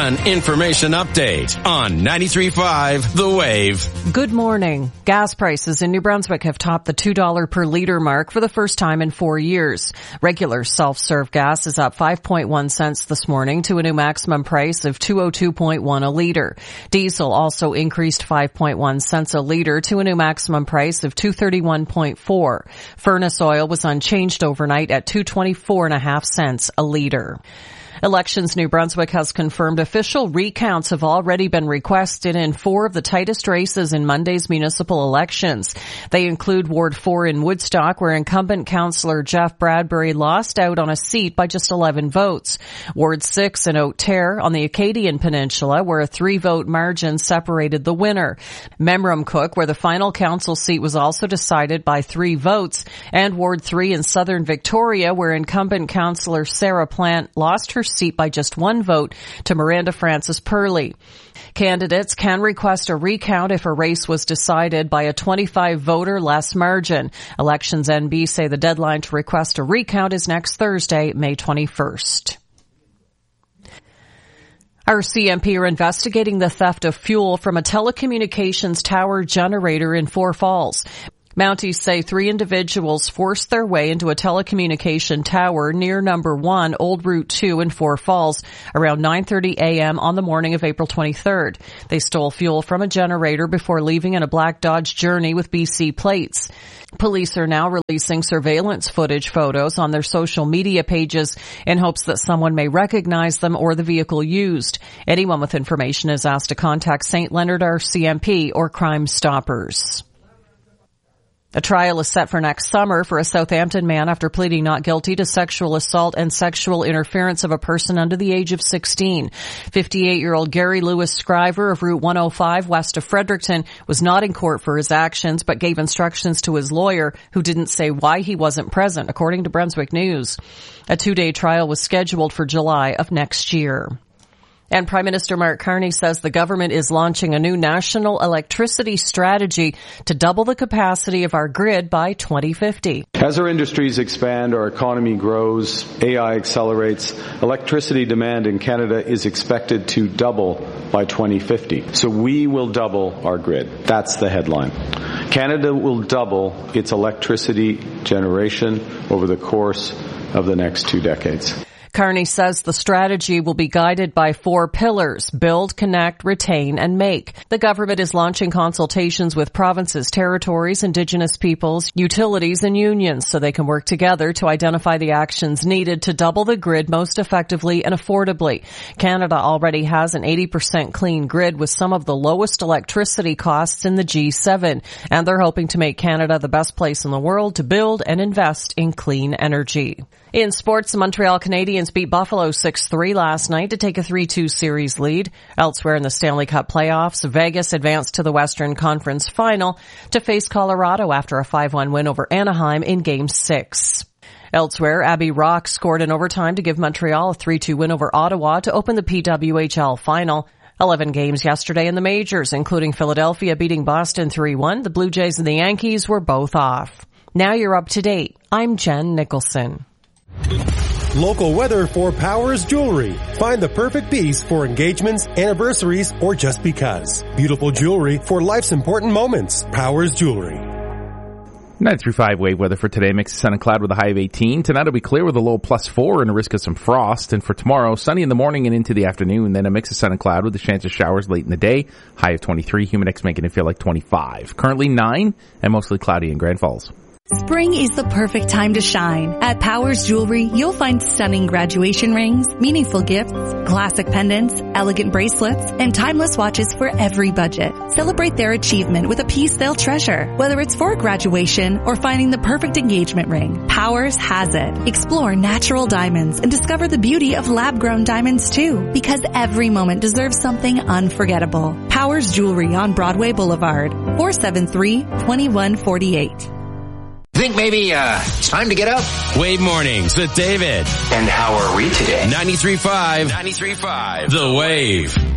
An information update on 93.5 The Wave. Good morning. Gas prices in New Brunswick have topped the $2 per litre mark for the first time in 4 years. Regular self-serve gas is up 5.1 cents this morning to a new maximum price of $2.02.1 a litre. Diesel also increased 5.1 cents a litre to a new maximum price of $2.31.4. Furnace oil was unchanged overnight at $2.24.5 cents a litre. Elections New Brunswick has confirmed official recounts have already been requested in 4 of the tightest races in Monday's municipal elections. They include Ward 4 in Woodstock, where incumbent councillor Jeff Bradbury lost out on a seat by just 11 votes. Ward 6 in Oak-Terre on the Acadian Peninsula, where a 3-vote margin separated the winner. Memramcook, where the final council seat was also decided by 3 votes. And Ward 3 in Southern Victoria, where incumbent councillor Sarah Plant lost her seat by just 1 vote to Miranda Francis Purley. Candidates can request a recount if a race was decided by a 25-vote or less margin. Elections NB say the deadline to request a recount is next Thursday, May 21st. Our CMP are investigating the theft of fuel from a telecommunications tower generator in Four Falls. Mounties say 3 individuals forced their way into a telecommunication tower near number 1 Old Route 2 in Four Falls around 9:30 a.m. on the morning of April 23rd. They stole fuel from a generator before leaving in a black Dodge Journey with BC plates. Police are now releasing surveillance footage photos on their social media pages in hopes that someone may recognize them or the vehicle used. Anyone with information is asked to contact St. Leonard RCMP or Crime Stoppers. A trial is set for next summer for a Southampton man after pleading not guilty to sexual assault and sexual interference of a person under the age of 16. 58-year-old Gary Lewis Scriver of Route 105 west of Fredericton was not in court for his actions but gave instructions to his lawyer, who didn't say why he wasn't present, according to Brunswick News. A 2-day trial was scheduled for July of next year. And Prime Minister Mark Carney says the government is launching a new national electricity strategy to double the capacity of our grid by 2050. As our industries expand, our economy grows, AI accelerates, electricity demand in Canada is expected to double by 2050. So we will double our grid. That's the headline. Canada will double its electricity generation over the course of the next 2 decades. Carney says the strategy will be guided by 4 pillars: build, connect, retain, and make. The government is launching consultations with provinces, territories, Indigenous peoples, utilities, and unions so they can work together to identify the actions needed to double the grid most effectively and affordably. Canada already has an 80% clean grid with some of the lowest electricity costs in the G7, and they're hoping to make Canada the best place in the world to build and invest in clean energy. In sports, the Montreal Canadiens beat Buffalo 6-3 last night to take a 3-2 series lead. Elsewhere in the Stanley Cup playoffs, Vegas advanced to the Western Conference Final to face Colorado after a 5-1 win over Anaheim in Game 6. Elsewhere, Abby Rock scored in overtime to give Montreal a 3-2 win over Ottawa to open the PWHL Final. 11 games yesterday in the majors, including Philadelphia beating Boston 3-1. The Blue Jays and the Yankees were both off. Now you're up to date. I'm Jen Nicholson. Local weather for Powers Jewelry. Find the perfect piece for engagements, anniversaries, or just because. Beautiful jewelry for life's important moments. Powers Jewelry. 93.5 wave weather for today. Mix of sun and cloud with a high of 18. Tonight it'll be clear with a low +4 and a risk of some frost. And for tomorrow, sunny in the morning and into the afternoon. Then a mix of sun and cloud with a chance of showers late in the day. High of 23. Humidex making it feel like 25. Currently 9 and mostly cloudy in Grand Falls. Spring is the perfect time to shine. At Powers Jewelry, you'll find stunning graduation rings, meaningful gifts, classic pendants, elegant bracelets, and timeless watches for every budget. Celebrate their achievement with a piece they'll treasure. Whether it's for a graduation or finding the perfect engagement ring, Powers has it. Explore natural diamonds and discover the beauty of lab-grown diamonds too, because every moment deserves something unforgettable. Powers Jewelry on Broadway Boulevard, 473-2148. Think maybe it's time to get up? Wave Mornings with David. And how are we today? 93.5 The Wave.